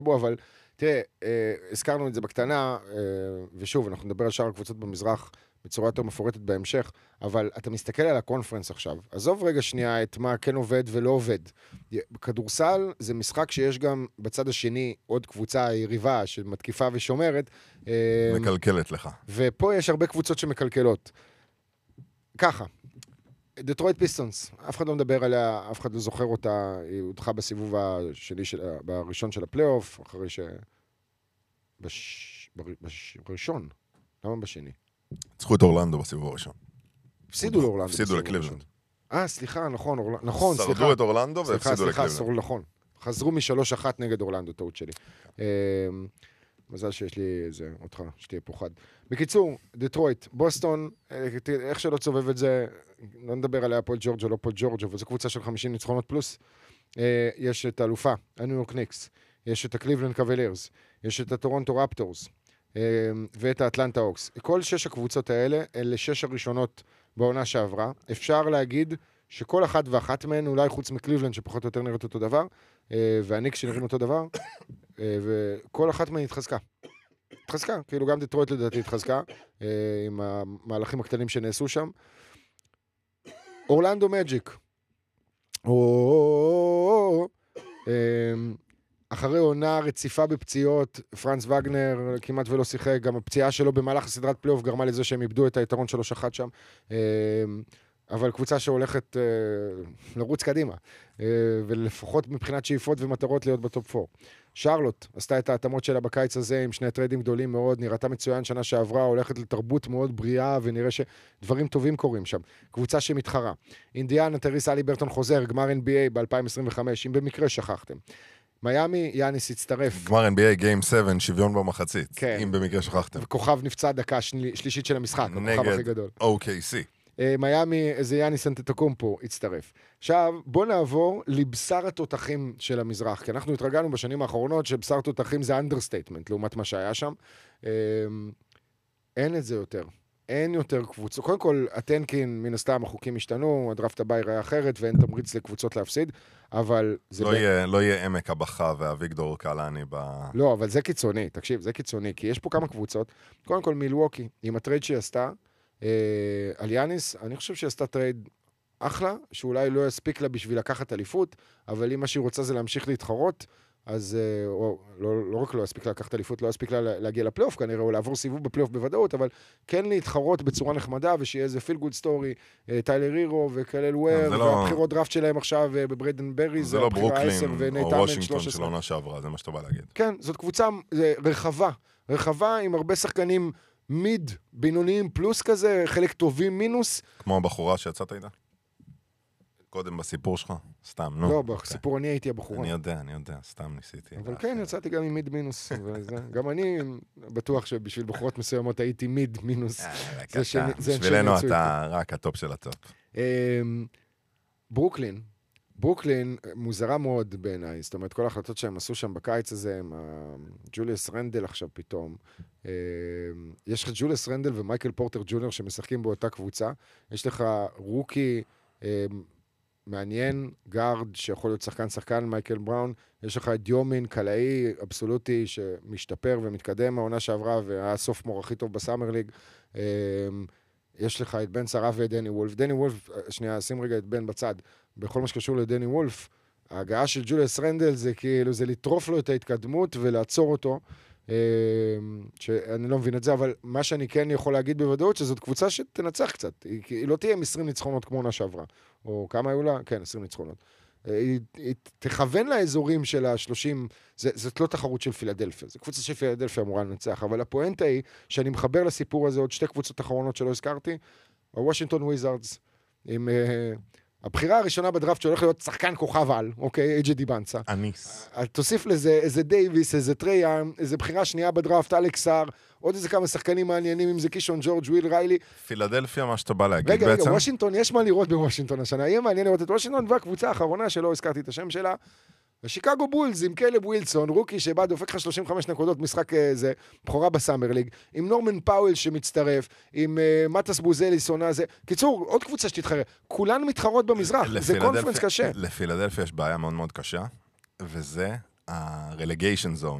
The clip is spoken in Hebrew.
בוא, אבל תראה, הזכרנו את זה בקטנה, ושוב, אנחנו נדבר על שאר הקבוצות במזרח בצורה יותר מפורטת בהמשך, אבל אתה מסתכל על הקונפרנס עכשיו, עזוב רגע שנייה את מה כן עובד ולא עובד. כדורסל זה משחק שיש גם בצד השני עוד קבוצה יריבה של מתקיפה ושומרת. מקלקלת לך. ופה יש הרבה קבוצות שמקלקלות. ככה, דטרויט פיסטונס, אף אחד לא מדבר עליה, אף אחד לא זוכר אותה, היא הודחה בסיבוב השני, בראשון של הפלייאוף, אחרי בראשון, למה בשני? צריכו את אורלנדו בסיבוב הראשון. הפסידו לאורלנדו. הפסידו לקליבלנד. סליחה, נכון, סליחה. שרדו את אורלנדו והפסידו לקליבלנד. נכון. חזרו מ3-1 נגד אורלנדו, טעות שלי. מזל שיש לי אותך, שתהיה פה חד. בקיצור, דטרויט, בוסטון, איך שלא צובב את זה, לא נדבר עליה פול ג'ורג' או לא פול ג'ורג', אבל זו קבוצה של 50 ניצחונות פלוס. יש את האלופה, הניו יורק ניקס, יש את הקליבלנד קוולירס, יש את הטורונטו רפטורס, ואת האטלנטה אוקס. כל 6 הקבוצות האלה, אלה 6 הראשונות בעונה שעברה. אפשר להגיד שכל אחת ואחת מהן, אולי חוץ מקליבלנד שפחות או יותר נראית אותו דבר, והניקס שנראים אותו דבר, וכל אחת מהן התחזקה. כאילו גם דטרויט לדעתי התחזקה, עם המהלכים הקטנים שנעשו שם. אורלנדו מג'יק. אחרי עונה רציפה בפציעות, פרנץ וגנר כמעט ולא שיחק, גם הפציעה שלו במהלך הסדרת פלייאוף גרמה לזה שהם איבדו את היתרון 3-1 שם. אבל קבוצה שהולכת לרוץ קדימה, ולפחות מבחינת שאיפות ומטרות להיות בטופ 4. שרלוט עשתה את ההתאמות שלה בקיץ הזה עם 2 טריידים גדולים מאוד, נראתה מצוין שנה שעברה, הולכת לתרבות מאוד בריאה, ונראה שדברים טובים קורים שם. קבוצה שמתחרה. אינדיאנה, טריס אלי ברטון חוזר, גמר NBA ב-2025, אם במקרה שכחתם. מיאמי, יאניס הצטרף. גמר NBA Game 7, שוויון במחצית, כן. אם במקרה שכחתם. וכוכב נפצע דקה שלישית של המשחק, הכוכב הכי גדול. OKC. מיאמי, איזה יאניס אנטטוקומפו הצטרף. עכשיו, בוא נעבור לבשר התותחים של המזרח, כי אנחנו התרגלנו בשנים האחרונות שבשר תותחים זה אנדרסטייטמנט, לעומת מה שהיה שם. אין את זה יותר. אין יותר קבוצות. קודם כל, הטנקין, מן הסתם, החוקים השתנו, הדרפט הבא יראה אחרת, ואין תמריץ לקבוצות להפסיד, אבל זה... לא יהיה עמק הבכה והוויגדור קלני לא, אבל זה קיצוני, תקשיב, זה קיצוני, כי יש פה כמה קבוצות. קודם כל, מילווקי, עם הטרייד שהיא עשתה, על יאניס, אני חושב שהיא עשתה טרייד אחלה, שאולי לא יספיק לה בשביל לקחת אליפות, אבל אם מה שהיא רוצה זה להמשיך להתחרות, אז לא רק לא יספיק לה לקחת אליפות, לא יספיק לה להגיע לפלייאוף כנראה, או לעבור סיבוב בפלייאוף בוודאות, אבל כן להתחרות בצורה נחמדה, ושיהיה איזה פיל גוד סטורי, טיילר הירו וקלל וויר, והבחירות דראפט שלהם עכשיו בבריידן ברי, זה לא ברוקלין או וושינגטון של עונה שעברה, זה מה שאתה בא להגיד. כן, זאת קבוצה רחבה עם הרבה שחקנים מיד, בינוניים פלוס כזה, חלק טובים מינוס. כמו הבחורה שיצאת איתה? קודם בסיפור שלך? סתם, נו. לא, בסיפור אני הייתי הבחורה. אני יודע, סתם ניסיתי. אבל כן, יצאתי גם עם מיד מינוס. גם אני בטוח שבשביל בחורות מסוימות הייתי מיד מינוס. בשבילנו אתה רק הטופ של הטופ. ברוקלין מוזרה מאוד בעיניי, זאת אומרת, כל ההחלטות שהם עשו שם בקיץ הזה, עם ג'וליאס רנדל עכשיו פתאום, יש לך ג'וליאס רנדל ומייקל פורטר ג'וניור שמשחקים באותה קבוצה, יש לך רוקי מעניין, גארד שיכול להיות שחקן, מייקל בראון, יש לך את דיומין, קלעי, אבסולוטי, שמשתפר ומתקדם מהעונה שעברה, והיה סוף מור הכי טוב בסאמר ליג, יש לך את בן שרף ואת דני וולף. דני וולף, שנייה, שים רגע את בן בצד. בכל מה שקשור לדני וולף, ההגעה של ג'וליאס רנדל זה כאילו, זה לטרוף לו את ההתקדמות ולעצור אותו, שאני לא מבין את זה, אבל מה שאני כן יכול להגיד בוודאות, שזאת קבוצה שתנצח קצת. היא לא תהיה עם 20 ניצחונות כמו עונה שעברה. או כמה היו לה? כן, 20 ניצחונות. היא תכוון לאזורים של ה-30, זאת לא תחרות של פילדלפיה, זו קבוצה של פילדלפיה אמורה לנצח, אבל הפואנטה היא שאני מחבר לסיפור הזה עוד 2 קבוצות אחרונות שלא הזכרתי, הוושינגטון וויזארדס, עם הבחירה הראשונה בדראפט שהולך להיות שחקן כוכב על, אוקיי, אייג'י דיבנצה. אניס. תוסיף לזה איזה דייביס, איזה טרייאם, איזה בחירה שנייה בדראפט, אלכסר, עוד איזה כמה שחקנים מעניינים, אם זה קישון ג'ורג' וויל ריילי. פילדלפיה, מה שאתה בא להגיד בעצם. רגע, וושינגטון, יש מה לראות בוושינגטון השנה. יהיה מעניין לראות את וושינגטון, והקבוצה האחרונה שלא הזכרתי את השם שלה, השיקגו בולס עם קלב ווילסון, רוקי שבא דופק לך 35 נקודות משחק זה, בחורה בסאמר ליג, עם נורמן פאוול שמצטרף, עם מטס בוזליסון הזה. קיצור, עוד קבוצה שתתחרה. כולן מתחרות במזרח, זה קונפרנס קשה. לפילדלפיה יש בעיה מאוד מאוד קשה, וזה ה-relegation zone.